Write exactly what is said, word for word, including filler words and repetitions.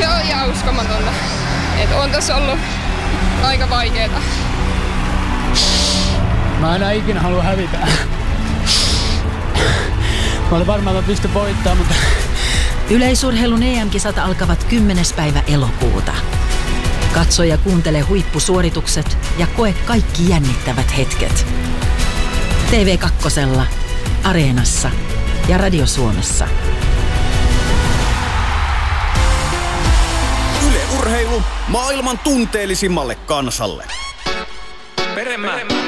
Se on ihan uskomatonta. Että on tässä ollut aika vaikeeta. Mä enää ikinä halua hävitä. Mä olin varmaan, että mä pystyn voittamaan, mutta... Yleisurheilun E M-kisat alkavat kymmenes päivä elokuuta. Katso ja kuuntele huippusuoritukset ja koe kaikki jännittävät hetket. T V kaksi, Areenassa ja Radio Suomessa. Yle Urheilu maailman tunteellisimmalle kansalle. Peremä.